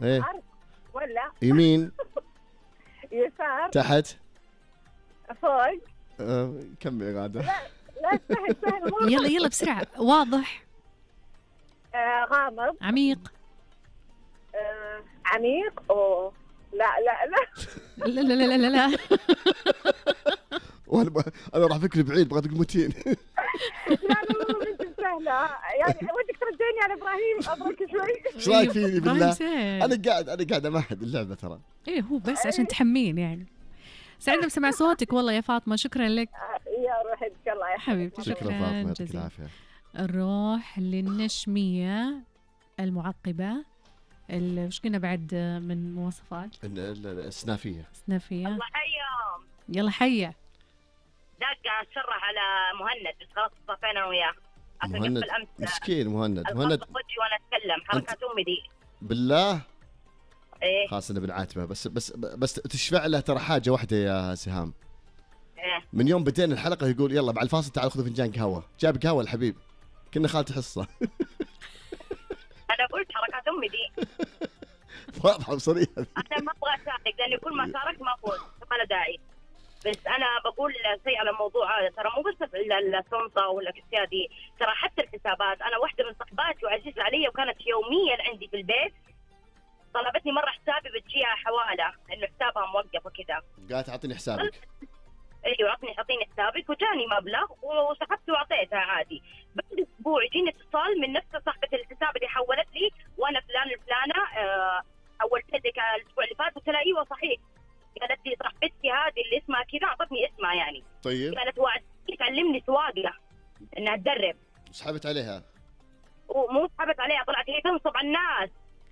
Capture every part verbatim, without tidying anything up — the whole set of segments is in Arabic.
ايه أرض ولا يمين يسار تحت فوق؟ آه، كم يا غادة؟ لا لا سهل سهل مرة. يلا يلا بسرعة. واضح. آه غامض. عميق. آه عميق. أوه لا لا لا لا لا لا لا لا. وانا ب... انا راح فكري بعيد، بغيت اقول متين. لا لا والله بنت سهلة، يعني ودك ترجعني على ابراهيم ابرك شوي. ايش رايك فيني بالله؟ إبراهيم سهل. انا قاعد انا قاعد امهد اللعبه ترى. ايه هو بس عشان تحمين يعني. سعدنا بسمع صوتك والله يا فاطمة، شكرا لك يا روحي بك الله يا حبيبتي. شكرا شكرا فاطمه، يعطيك جزيلا. العافيه. نروح للنشمية المعقبة. ال- وش قلنا بعد من مواصفات؟ ال- ال- السنافيه. سنافية. الله حيهم. يلا حيا. داقة اتشرح على مهند بس خلاص صفينا انا وياه. عشان مهند قبل امس مسكين مهند الخط مهند وجهي وانا اتكلم حركات امي دي. بالله ايه خلاص انا بنعاتبه، بس بس بس تشفع له ترى حاجه واحده يا سهام. ايه من يوم بدينا الحلقه يقول يلا بعد الفاصل تعال خذ فنجان قهوه، جاب قهوه الحبيب كنا خالتي حصه. انا قلت حركات امي دي. واضحه بصريحه. انا ما ابغى اشارك لاني كل ما شاركت ما افوز، ما له داعي. بس انا بقول شيء على الموضوع هذا، ترى مو بس السلطه ولا الاشياء دي، ترى حتى الحسابات. انا واحده من صحباتي وعزيزه علي وكانت يوميا عندي في البيت، طلبتني مره حسابي بتجيها حواله انه حسابها موقف وكذا. قالت اعطيني حسابك. ايوه اعطني اعطيني حسابك، وجاني مبلغ وسحبته واعطيتها عادي. بعد اسبوع يجيني اتصال من نفس صاحبه الحساب اللي حولت لي، وانا فلان الفلانه آه، حولت لك الاسبوع اللي فات. قلت لها ايوه صحيح. قالت لي صاحبتي هذه اللي اسمها كذا، اعطتني اسمها يعني. طيب قالت وعدتني تعلمني سواقه انها تدرب، سحبت عليها. ومو سحبت عليها، طلعت هي تنصب على الناس.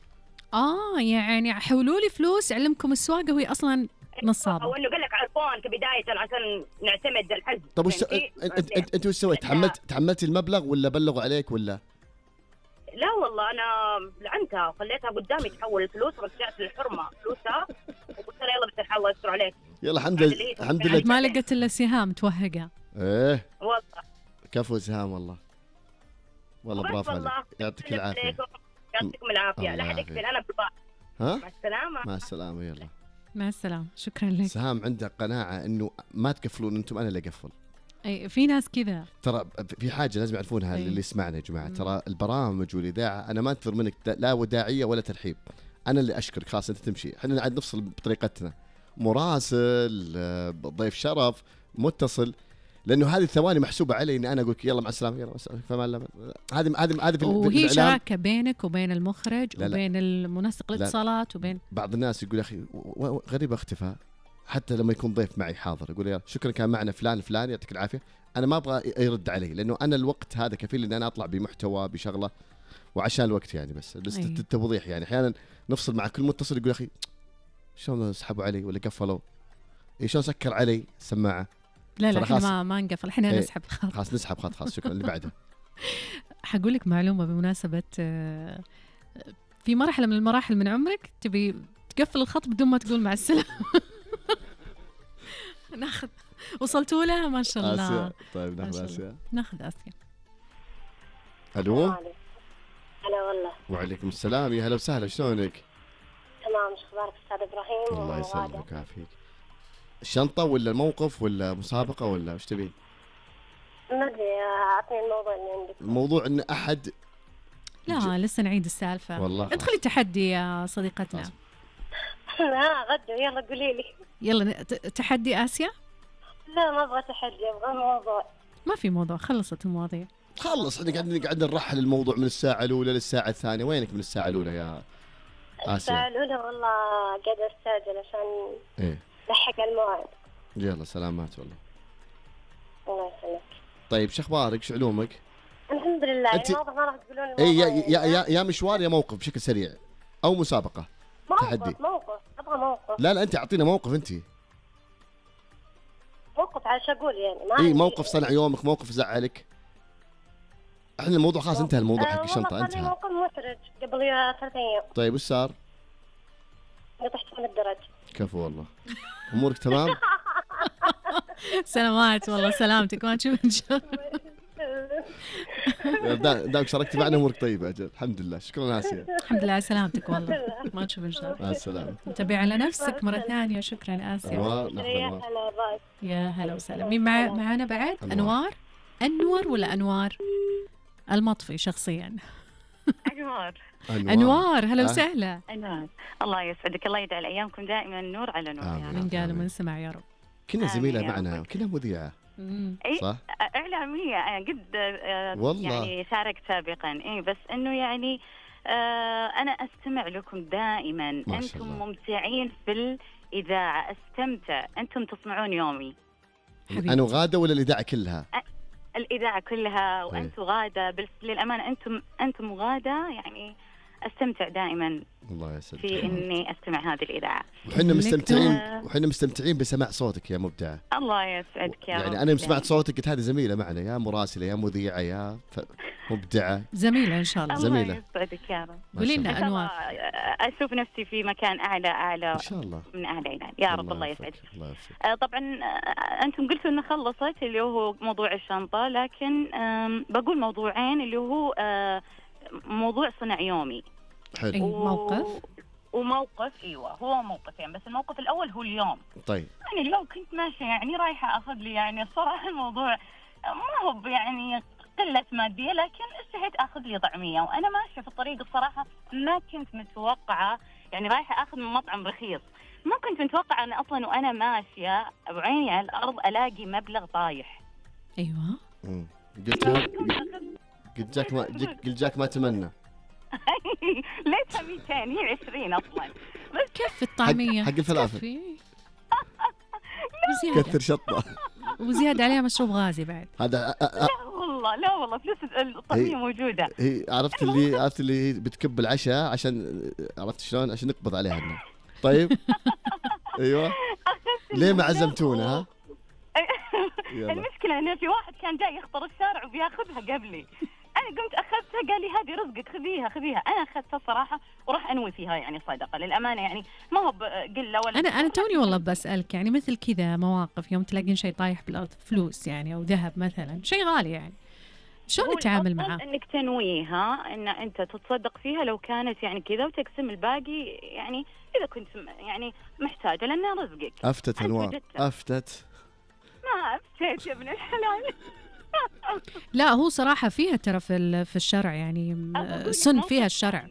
اه يعني حولوا لي فلوس علمكم السواقة وهي اصلا نصابة. او انه قال لك عرفون كبدايه عشان نعتمد الحزب. طب وش فهمتي؟ انت انت انت وش سويت؟ تحملت تحملتي المبلغ ولا بلغوا عليك ولا؟ لا والله انا لعنتها وخليتها قدامي تحول الفلوس، ورجعت للحرمه فلوسها وقلت لها يلا بس نحاول استر عليك. يلا الحمد لله الحمد لله. ما لقت الا سهام توهقها. ايه والله كفو سهام والله. والله برافو عليك، يعطيك العافيه. يعطيكم العافيه. الله لا حد يعافيك. يقفل انا بالباقي. ها مع السلامه. مع السلامه. يلا مع السلامة. شكرا لك. سهام عندها قناعه انه ما تقفلون انتم، انا اللي اقفل. اي في ناس كذا. ترى في حاجه لازم يعرفونها أي. اللي يسمعنا يا جماعه، ترى البرامج والاذاعه انا ما انتظر منك لا وداعيه ولا ترحيب، انا اللي اشكرك خلاص انت تمشي، احنا عاد نفصل بطريقتنا، مراسل آه، ضيف شرف متصل، لانه هذه الثواني محسوبه علي اني انا اقول لك يلا مع السلامه يلا فما لا هذه هذه هذه في وهي الإعلام. شراكة بينك وبين المخرج لا لا. وبين المنسق الاتصالات وبين بعض الناس يقول يا اخي و- و- غريبه اختفى، حتى لما يكون ضيف معي حاضر يقول يا شكرا كان معنا فلان فلان يعطيك العافيه، انا ما ابغى يرد علي لانه انا الوقت هذا كفيل ان انا اطلع بمحتوى بشغله وعشان الوقت يعني، بس بس أي. التوضيح يعني احيانا نفصل مع كل متصل يقول يا اخي شلون سحبوا علي ولا قفلوا، اي شلون سكر علي السماعه. لا لا ترى احنا خلاص. ما ما نقفل، احنا إيه. نسحب الخط. خلاص نسحب خط خلاص شكرا اللي بعده. حقول لك معلومة بمناسبة آه، في مرحلة من المراحل من عمرك تبي تقفل الخط بدون ما تقول مع السلامة. ناخذ وصلتوا لها ما شاء الله. آسيا. طيب ما ناخذ شاء الله. آسيا. ناخذ آسيا. الو. هلا والله. وعليكم السلام يا هلا وسهلا شلونك؟ تمام، ايش اخبارك استاذ ابراهيم؟ الله وغادة؟ يسلمك ويعافيك. الشنطة ولا الموقف ولا مسابقة ولا وش تبين؟ ما ادري، اعطني الموضوع اللي عندك. الموضوع ان احد لا لسه نعيد السالفة. والله ادخلي تحدي يا صديقتنا. خلاص. ها غدو يلا قولي لي. يلا ن- ت- تحدي آسيا. لا ما ابغى تحدي، ابغى موضوع. ما في موضوع، خلصت المواضيع. خلص احنا قاعدين قاعدين نرحل الموضوع من الساعة الأولى للساعة الثانية، وينك من الساعة الأولى يا آسيا؟ الساعة الأولى والله قاعدة استعجل عشان ايه لحق الموعد. يلا سلامات والله. الله يسلمك. طيب شو اخبارك؟ شو علومك؟ الحمد لله. أنت- يعني واضح ما راح تقولون ايه يا, الموضوع يا, يعني. يا, يا مشوار يا موقف بشكل سريع او مسابقة. موقف تحدي. موقف ابغى موقف. لا لا انت اعطينا موقف انت. موقف على شو اقول يعني ما اي عندي- موقف صنع يومك، موقف زعلك. احنا الموضوع خلاص انتهى، الموضوع آه، حق والله الشنطة صار لي انتهى. موقف محرج قبل يا ثلاث ايام. طيب وش صار؟ قطعت من الدرج. كفو والله. امورك تمام؟ سلامات والله سلامتك ما تشوف إن شاء الله. دام شاركت معنا امورك طيبه اجل الحمد لله. شكرا آسيا. الحمد لله على سلامتك والله، ما تشوف ان شاء الله. مع السلامه. انتبهي على نفسك مرة ثانية. شكرا آسيا. أنوار، ناخذ أنوار. يا هلا وسهلا. مين مع معانا بعد؟ أنوار. أنور ولا أنوار؟ المطفي شخصيا. أنوار. أنوار هلا وسهلا. أنوار الله يسعدك، الله يجعل أيامكم دائما نور على نور. من قال من سمع يا رب. كنا زميلة معنا وكنا مذيعة. صح؟ إعلامية أنا قد والله. يعني شاركت سابقا إيه، بس إنه يعني آه أنا أستمع لكم دائما، أنتم ممتعين في الإذاعة، أستمتع، أنتم تصنعون يومي. حبيبي. أنا وغادة ولا الإذاعة كلها؟ الإذاعة كلها وأنتم غادة، بس للأمانة أنتم أنتم غادة يعني أستمتع دائما الله يسعدك في إني أستمع هذه الإذاعة. وحنا مستمتعين وحنا مستمتعين بسماع صوتك يا مبدعة. الله يسعدك يا رب. يعني أنا سمعت صوتك قلت هذه زميلة معنا، يا مراسلة يا مذيعة يا مبدعة. زميلة إن شاء الله. زميلة. الله يسعدك يا رب. قولي لنا أنوار. أشوف نفسي في مكان أعلى أعلى إن شاء الله من أعلى إلى يا رب. الله يسعدك. الله يسعدك. آه طبعا أنتم قلتوا إنه خلصت اللي هو موضوع الشنطة، لكن بقول موضوعين اللي هو موضوع صنع يومي. حلو. و... موقف وموقف ايوه هو موقفين، بس الموقف الاول هو اليوم. طيب يعني اليوم كنت ماشيه يعني رايحه اخذ لي يعني الصراحه الموضوع ما هو يعني قله ماديه، لكن اشتهيت اخذ لي طعميه وانا ماشيه في الطريق. الصراحه ما كنت متوقعه يعني رايحه اخذ من مطعم رخيص، ما كنت متوقعه ان اصلا وانا ماشيه بعيني على الارض الاقي مبلغ طايح. ايوه قلت قلت جاك ما قلت جاك ما اتمنى. ليتها مئتين هي عشرين اصلا. بس كيف الطعميه حق الفلافل كثر شطه وزياده عليها مشروب غازي بعد. هذا لا والله لا والله فلوس الطعميه موجوده. هي عرفت اللي عرفت اللي بتكب العشاء عشان عرفت شلون عشان نقبض عليها لنا. طيب ايوه ليه ما عزمتونا؟ ها المشكله انه في واحد كان جاي يخطر الشارع وبياخذها قبلي، أنا قمت أخذتها قال لي هذه رزقك خذيها خذيها. أنا أخذتها صراحة وراح أنوي فيها يعني صدقة للأمانة، يعني ما هو قلة ولا. أنا أنا توني والله بسألك يعني مثل كذا مواقف يوم تلاقين شيء طايح بالأرض، فلوس يعني أو ذهب مثلا، شيء غالي يعني، شلون نتعامل معه؟ إنك تنويها إن أنت تتصدق فيها لو كانت يعني كذا وتقسم الباقي يعني إذا كنت يعني محتاجة لأنها رزقك. أفتت أنوار أفتت. ما أفتت يا ابن الحلال. لا هو صراحة فيها ترى في في الشرع يعني سن فيها الشرع.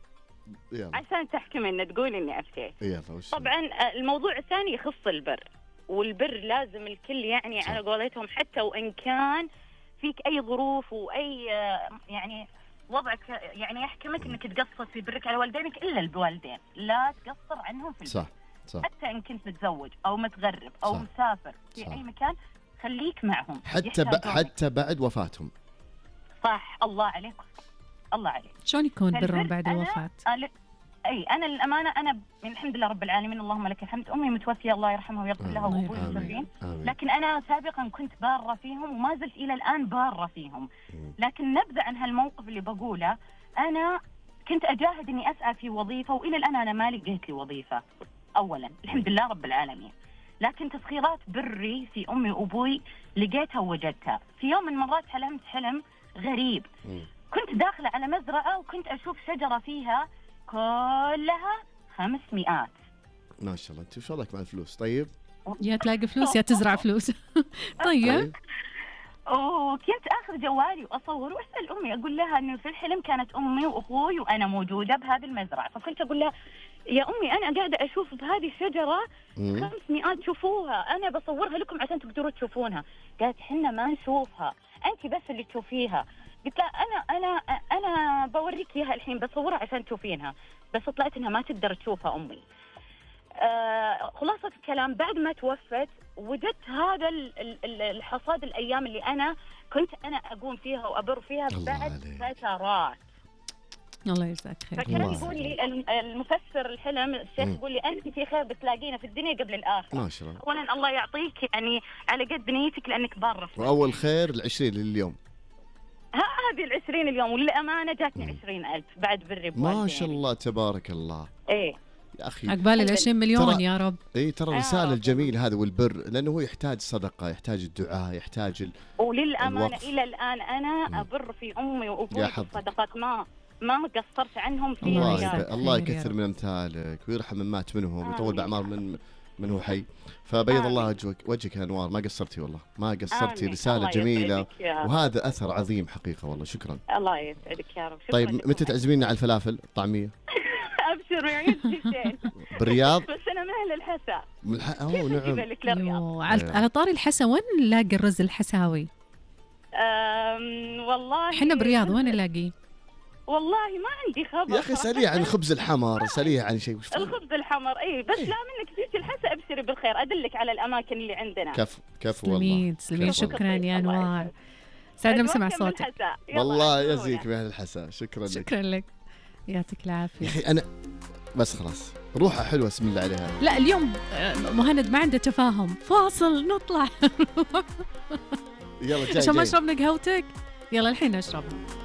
عشان تحكم إن تقول إني أفتيت. طبعا الموضوع الثاني يخص البر، والبر لازم الكل يعني على قولتهم حتى وإن كان فيك أي ظروف وأي يعني وضعك يعني يحكمك إنك تقصر في برك على والدينك إلا الوالدين، لا تقصر عنهم في البر. صح صح. حتى إن كنت متزوج أو متغرب أو صح. مسافر في صح. أي مكان خليك معهم حتى ب... حتى بعد وفاتهم. صح. الله عليك الله عليك. شلون يكون برهم بعد الوفاة؟ أنا... اي انا للامانه انا من الحمد لله رب العالمين اللهم لك الحمد. امي متوفيه الله يرحمها ويغفر لها وابوي متوفين، لكن انا سابقا كنت باره فيهم وما زلت الى الان باره فيهم. لكن نبذه عن هالموقف اللي بقوله، انا كنت اجاهد اني اسعى في وظيفه والى الان انا ما لقيت لي وظيفه اولا الحمد لله رب العالمين، لكن تسخيرات بري في أمي وأبوي لقيتها ووجدتها. في يوم من المرات حلمت حلم غريب، كنت داخلة على مزرعة وكنت أشوف شجرة فيها كلها خمس مئات. ما شاء الله. أنت وش وضعك مع الفلوس؟ طيب يا تلاقي فلوس يا تزرع فلوس. طيب وكنت آخذ جوالي وأصور وأسأل أمي أقول لها أنه في الحلم كانت أمي وأخوي وأنا موجودة بهذه المزرعة، فكنت أقول لها يا أمي أنا قاعدة أشوف بهذه الشجرة خمسمائة شوفوها، أنا بصورها لكم عشان تقدروا تشوفونها. قالت حنا ما نشوفها، أنت بس اللي تشوفيها. قلت لها أنا أنا أنا بوريك إياها الحين بصورها عشان تشوفينها، بس طلعت إنها ما تقدر تشوفها أمي. آه خلاصة الكلام بعد ما توفت وجدت هذا الحصاد الأيام اللي أنا كنت أنا أقوم فيها وأبر فيها بعد فترات. الله يجزاك خير. فكان يقول لي المفسر الحلم الشيخ يقول لي أنت في خير بتلاقينا في الدنيا قبل الآخرة. ما شاء الله. أولا الله يعطيك يعني على قد نيتك لأنك بارة. وأول خير العشرين اليوم. هذه العشرين اليوم وللأمانة جاتني عشرين ألف بعد بري بوالدين. ما شاء الله تبارك الله. إيه يا اخي عقبال ال عشرين مليون ترى- يا رب. اي ترى يا الرساله رب. الجميله هذا والبر، لانه هو يحتاج صدقه، يحتاج الدعاء، يحتاج ال... وللامانه الوقف. الى الان انا مم. ابر في امي يا وابوي حظك. بالصدقات، ما ما قصرت عنهم في الله الله يجزاك ريال. يك... الله خير يا يكثر رب. من امثالك ويرحم من مات منهم ويطول آمين. باعمار من من هو حي. فبيض آمين. الله وجهك وجهك يا انوار، ما قصرتي والله، ما قصرتي، آمين. رساله الله جميله يسعدك يا رب. وهذا اثر عظيم حقيقه والله. شكرا. الله يسعدك يا رب. شكراً طيب لكم. متى تعزمينا على الفلافل الطعميه؟ ابشر يا عيد جدين. بالرياض؟ بس انا من اهل الحسا، من الح... اوه كيف اجيب نعم. لك للرياض؟ يو، على أيوة. على طاري الحسا، وين نلاقي الرز الحساوي؟ أم، والله احنا بالرياض وين نلاقيه؟ والله ما عندي خبر يا اخي صراحة. سأليه عن الخبز الحمر، سأليه عن شيء. وش الخبز الحمر اي، بس لا منك جيتي الحسا ابشري بالخير، ادلك على الاماكن اللي عندنا. كفو كفو والله. تسلمين تسلمين، كفو. شكرا يا الله انوار، يسعدك. سعدنا بسمع أدواكم من صوتك. الحسا. يلا، والله عزونا. يزيك بأهل الحسا. شكرا لك شكرا لك، يعطيك يا العافيه. اخي. انا بس خلاص روحه حلوه اسم الله عليها. لا اليوم آه، مهند ما عنده تفاهم، فاصل نطلع يلا جاي عشان ما جاي. اشرب قهوتك. يلا الحين اشرب.